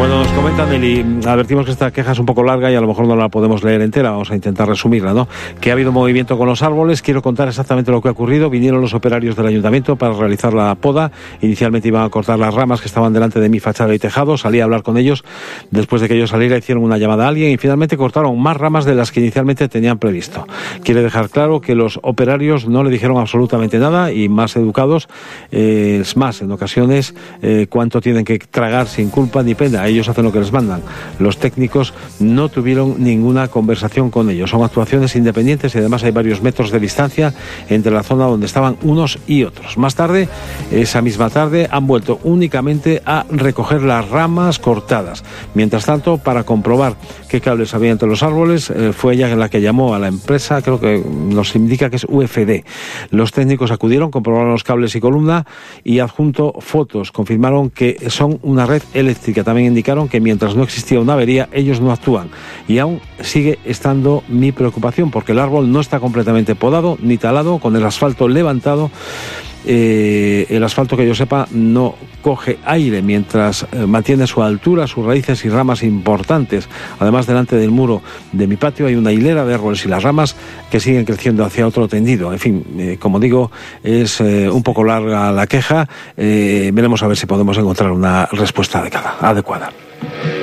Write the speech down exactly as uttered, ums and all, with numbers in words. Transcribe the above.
Bueno, nos comenta Nelly, advertimos que esta queja es un poco larga y a lo mejor no la podemos leer entera, vamos a intentar resumirla, ¿no? Que ha habido movimiento con los árboles, quiero contar exactamente lo que ha ocurrido. Vinieron los operarios del ayuntamiento para realizar la poda, inicialmente iban a cortar las ramas que estaban delante de mi fachada y tejado, salí a hablar con ellos, después de que ellos salieran hicieron una llamada a alguien y finalmente cortaron más ramas de las que inicialmente tenían previsto. Quiere dejar claro que los operarios no le dijeron absolutamente nada y más educados, eh, es más, en ocasiones, eh, cuánto tienen que tragar sin culpa ni pena. Ellos hacen lo que les mandan. Los técnicos no tuvieron ninguna conversación con ellos. Son actuaciones independientes y además hay varios metros de distancia entre la zona donde estaban unos y otros. Más tarde, esa misma tarde, han vuelto únicamente a recoger las ramas cortadas. Mientras tanto, para comprobar qué cables había entre los árboles, eh, fue ella la que llamó a la empresa, creo que nos indica que es U F D. Los técnicos acudieron, comprobaron los cables y columna y adjunto fotos. Confirmaron que son una red eléctrica. También indicaron que mientras no existía una avería, ellos no actúan. Y aún sigue estando mi preocupación, porque el árbol no está completamente podado ni talado, con el asfalto levantado. Eh, el asfalto, que yo sepa, no coge aire mientras eh, mantiene su altura, sus raíces y ramas importantes. Además, delante del muro de mi patio hay una hilera de árboles y las ramas que siguen creciendo hacia otro tendido. En fin, eh, como digo, es eh, un poco larga la queja. Eh, veremos a ver si podemos encontrar una respuesta adecuada. adecuada.